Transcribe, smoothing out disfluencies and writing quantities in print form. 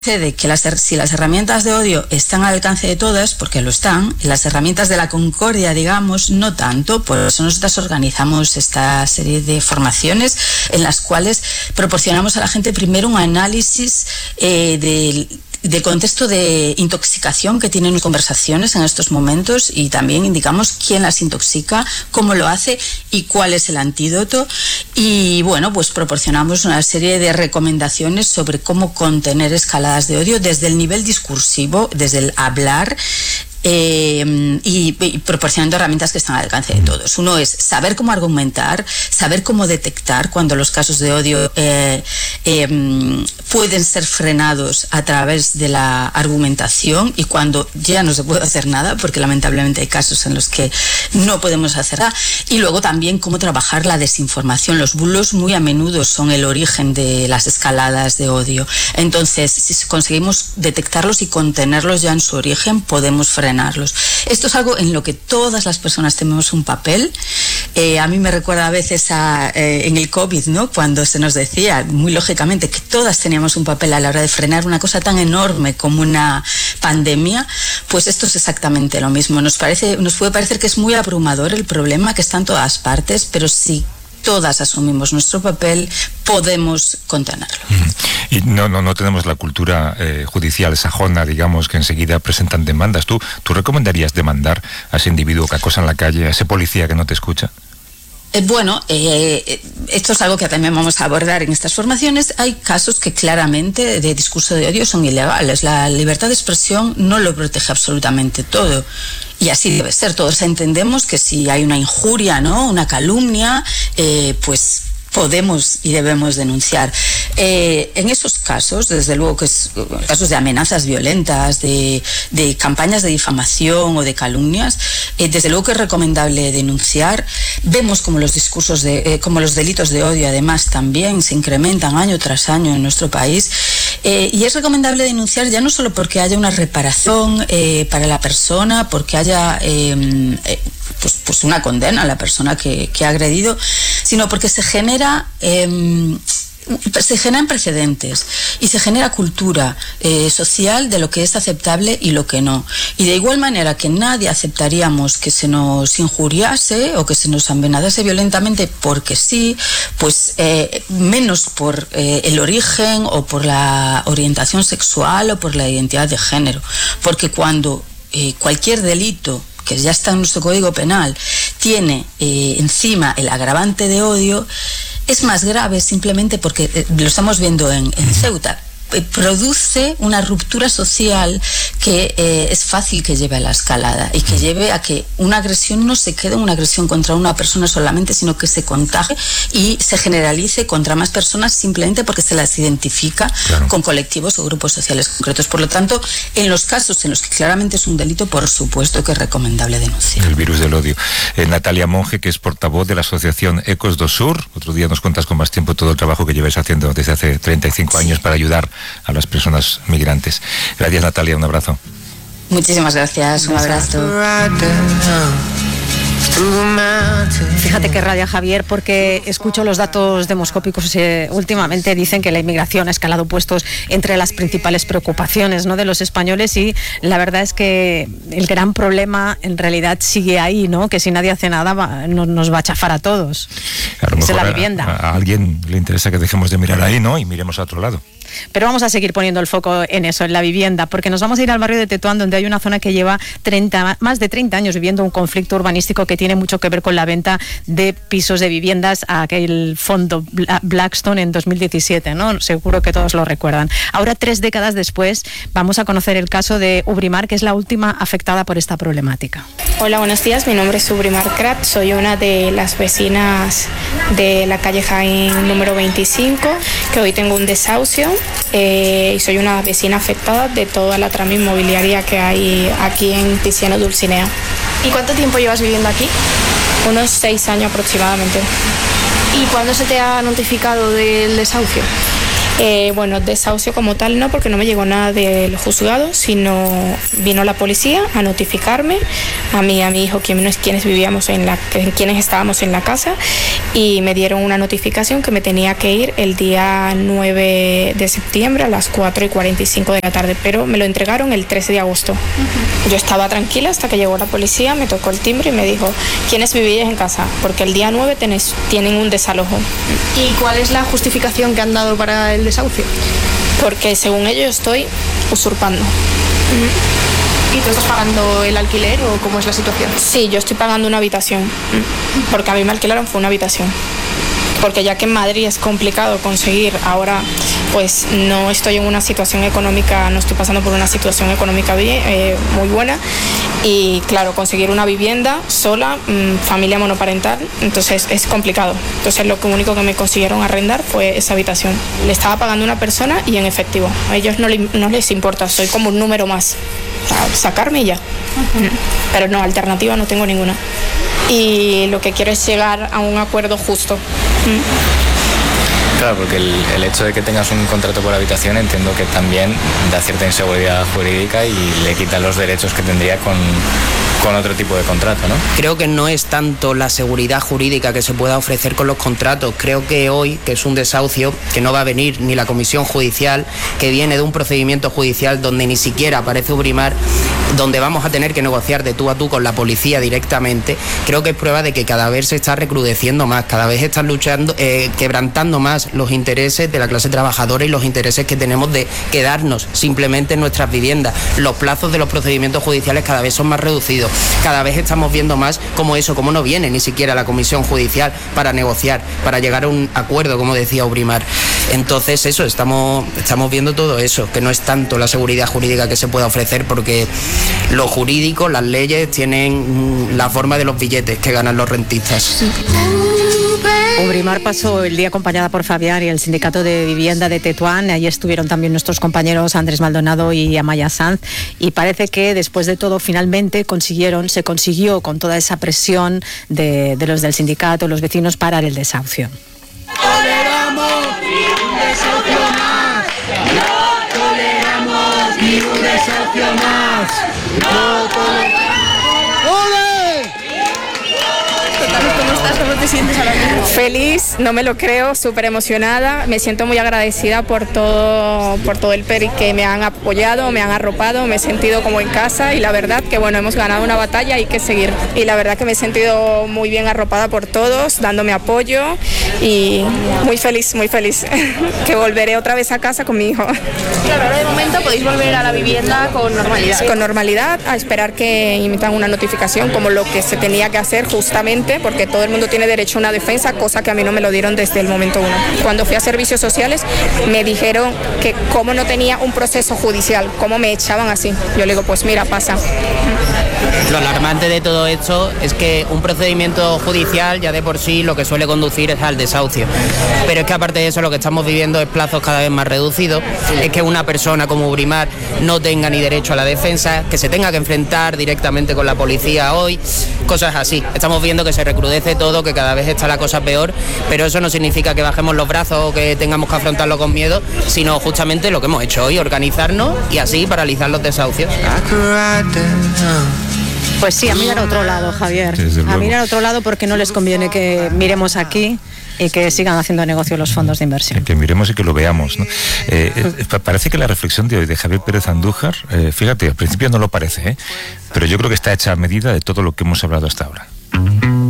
de que si las herramientas de odio están al alcance de todas, porque lo están, las herramientas de la concordia, digamos, no tanto. Por eso nosotras organizamos esta serie de formaciones en las cuales proporcionamos a la gente primero un análisis del contexto de intoxicación que tienen conversaciones en estos momentos, y también indicamos quién las intoxica, cómo lo hace y cuál es el antídoto. Y bueno, pues proporcionamos una serie de recomendaciones sobre cómo contener escaladas de odio desde el nivel discursivo, desde el hablar, y proporcionando herramientas que están al alcance de todos. Uno es saber cómo argumentar, saber cómo detectar cuando los casos de odio pueden ser frenados a través de la argumentación y cuando ya no se puede hacer nada, porque lamentablemente hay casos en los que no podemos hacer nada. Y luego también cómo trabajar la desinformación. Los bulos muy a menudo son el origen de las escaladas de odio. Entonces, si conseguimos detectarlos y contenerlos ya en su origen, podemos frenarlos. Esto es algo en lo que todas las personas tenemos un papel. A mí me recuerda a veces en el COVID, ¿no? Cuando se nos decía, muy lógicamente, que todas teníamos un papel a la hora de frenar una cosa tan enorme como una pandemia. Pues esto es exactamente lo mismo. Nos puede parecer que es muy abrumador el problema, que está en todas partes, pero si todas asumimos nuestro papel, podemos contenerlo. Y no tenemos la cultura judicial sajona, digamos, que enseguida presentan demandas. ¿Tú recomendarías demandar a ese individuo que acosa en la calle, a ese policía que no te escucha? Esto es algo que también vamos a abordar en estas formaciones. Hay casos que claramente de discurso de odio son ilegales. La libertad de expresión no lo protege absolutamente todo. Y así debe ser. Todos entendemos que si hay una injuria, ¿no?, una calumnia, pues podemos y debemos denunciar. En esos casos, desde luego que es casos de amenazas violentas, de campañas de difamación o de calumnias, desde luego que es recomendable denunciar. Vemos como los discursos como los delitos de odio además también se incrementan año tras año en nuestro país. Y es recomendable denunciar ya no solo porque haya una reparación para la persona, porque haya pues una condena a la persona que ha agredido, sino porque se generan precedentes y se genera cultura social de lo que es aceptable y lo que no. Y de igual manera que nadie aceptaríamos que se nos injuriase o que se nos amenazase violentamente porque sí, pues menos por el origen o por la orientación sexual o por la identidad de género. Porque cuando cualquier delito que ya está en nuestro Código Penal tiene encima el agravante de odio, es más grave simplemente porque lo estamos viendo en Ceuta. Produce una ruptura social que es fácil que lleve a la escalada y que lleve a que una agresión no se quede una agresión contra una persona solamente, sino que se contagie y se generalice contra más personas simplemente porque se las identifica con colectivos o grupos sociales concretos. Por lo tanto, en los casos en los que claramente es un delito, por supuesto que es recomendable denunciar. El virus del odio. Natalia Monge, que es portavoz de la asociación Ecos do Sur. Otro día nos cuentas con más tiempo todo el trabajo que lleváis haciendo desde hace 35 años para ayudar a las personas migrantes. Gracias, Natalia, un abrazo. Muchísimas gracias, un abrazo. Fíjate que raya, Javier, porque escucho los datos demoscópicos. Últimamente dicen que la inmigración ha escalado puestos entre las principales preocupaciones, ¿no?, de los españoles, y la verdad es que el gran problema en realidad sigue ahí, ¿no?, que si nadie hace nada nos va a chafar a todos. A lo mejor es la vivienda. A alguien le interesa que dejemos de mirar ahí, ¿no?, y miremos a otro lado. Pero vamos a seguir poniendo el foco en eso, en la vivienda, porque nos vamos a ir al barrio de Tetuán, donde hay una zona que lleva más de 30 años viviendo un conflicto urbanístico que tiene mucho que ver con la venta de pisos de viviendas a aquel fondo Blackstone en 2017, ¿no? Seguro que todos lo recuerdan. Ahora, 3 décadas después, vamos a conocer el caso de Ubrimar, que es la última afectada por esta problemática. Hola, buenos días. Mi nombre es Ubrimar Krat. Soy una de las vecinas de la calle Jaén número 25, que hoy tengo un desahucio. Y soy una vecina afectada de toda la trama inmobiliaria que hay aquí en Tiziano Dulcinea. ¿Y cuánto tiempo llevas viviendo aquí? Unos 6 años aproximadamente. ¿Y cuándo se te ha notificado del desahucio? Bueno, desahucio como tal no, porque no me llegó nada del juzgado, sino vino la policía a notificarme, a mí y a mi hijo, quienes quienes estábamos en la casa, y me dieron una notificación que me tenía que ir el día 9 de septiembre a las 4:45 de la tarde, pero me lo entregaron el 13 de agosto. Yo estaba tranquila hasta que llegó la policía, me tocó el timbre y me dijo, ¿quiénes vivís en casa? Porque el día 9 tienen un desalojo. ¿Y cuál es la justificación que han dado para el desahucio? Porque según ellos estoy usurpando. ¿Y tú estás pagando el alquiler o cómo es la situación? Sí, yo estoy pagando una habitación, porque a mí me alquilaron fue una habitación. Porque ya que en Madrid es complicado conseguir, ahora pues no estoy en una situación económica, no estoy pasando por una situación económica muy buena, y claro, conseguir una vivienda sola, familia monoparental, entonces es complicado. Entonces lo único que me consiguieron arrendar fue esa habitación. Le estaba pagando una persona y en efectivo. A ellos no les importa, soy como un número más. O sea, sacarme y ya. Pero no, alternativa no tengo ninguna. Y lo que quiero es llegar a un acuerdo justo. Claro, porque el hecho de que tengas un contrato por habitación entiendo que también da cierta inseguridad jurídica y le quita los derechos que tendría con otro tipo de contrato, ¿no? Creo que no es tanto la seguridad jurídica que se pueda ofrecer con los contratos. Creo que hoy, que es un desahucio, que no va a venir ni la comisión judicial, que viene de un procedimiento judicial donde ni siquiera aparece Ubrimar, donde vamos a tener que negociar de tú a tú con la policía directamente, creo que es prueba de que cada vez se está recrudeciendo más, cada vez están luchando, quebrantando más los intereses de la clase trabajadora y los intereses que tenemos de quedarnos simplemente en nuestras viviendas. Los plazos de los procedimientos judiciales cada vez son más reducidos, cada vez estamos viendo más como no viene ni siquiera la comisión judicial para negociar, para llegar a un acuerdo, como decía Ubrimar. Entonces eso, estamos viendo todo eso, que no es tanto la seguridad jurídica que se pueda ofrecer, porque lo jurídico, las leyes tienen la forma de los billetes que ganan los rentistas. Ubrimar pasó el día acompañada por Fabián y el Sindicato de Vivienda de Tetuán. Allí estuvieron también nuestros compañeros Andrés Maldonado y Amaya Sanz, y parece que después de todo finalmente se consiguió con toda esa presión de los del sindicato, los vecinos, parar el desahucio. Toleramos ni un desahucio más. No toleramos ni un desahucio más. No toleramos. ¿Cómo estás? ¿Cómo te sientes ahora mismo? Feliz, no me lo creo, súper emocionada. Me siento muy agradecida por todo el que me han apoyado, me han arropado, me he sentido como en casa, y la verdad que bueno, hemos ganado una batalla, hay que seguir. Y la verdad que me he sentido muy bien arropada por todos, dándome apoyo, y muy feliz, que volveré otra vez a casa con mi hijo. Claro, ahora de momento podéis volver a la vivienda con normalidad. Con normalidad, a esperar que emitan una notificación como lo que se tenía que hacer justamente, porque todo el mundo tiene derecho a una defensa, cosa que a mí no me lo dieron desde el momento uno. Cuando fui a servicios sociales me dijeron que como no tenía un proceso judicial, cómo me echaban así. Yo le digo, pues mira, pasa. Lo alarmante de todo esto es que un procedimiento judicial ya de por sí lo que suele conducir es al desahucio. Pero es que aparte de eso lo que estamos viviendo es plazos cada vez más reducidos, es que una persona como Ubrimar no tenga ni derecho a la defensa, que se tenga que enfrentar directamente con la policía hoy, cosas así. Estamos viendo que se recrudece todo, que cada vez está la cosa peor, pero eso no significa que bajemos los brazos o que tengamos que afrontarlo con miedo, sino justamente lo que hemos hecho hoy, organizarnos y así paralizar los desahucios. Pues sí, a mirar a otro lado, Javier. A mirar a otro lado, porque no les conviene que miremos aquí y que sigan haciendo negocio los fondos de inversión. Que miremos y que lo veamos, ¿no? Parece que la reflexión de hoy de Javier Pérez Andújar, fíjate, al principio no lo parece, pero yo creo que está hecha a medida de todo lo que hemos hablado hasta ahora.